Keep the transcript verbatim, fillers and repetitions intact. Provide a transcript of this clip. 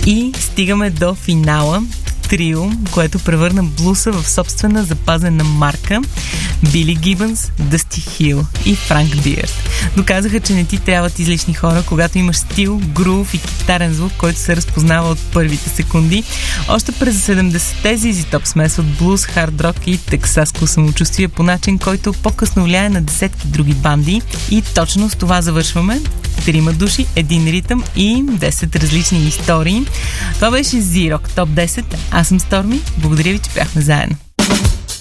И стигаме до финала. Трио, което превърна блуса в собствена запазена марка. Били Гибънс, Дъсти Хил и Франк Бирд. Доказаха, че не ти трябват излишни хора, когато имаш стил, грув и китарен звук, който се разпознава от първите секунди. Още през седемдесетте Зизи Топ смесват блуз, хард рок и тексаско самочувствие по начин, който по-късно влияе на десетки други банди. И точно с това завършваме. Трима души, един ритъм и десет различни истории. Това беше Z-Rock Топ десет. Аз съм Сторми. Благодаря ви, че бяхме заедно.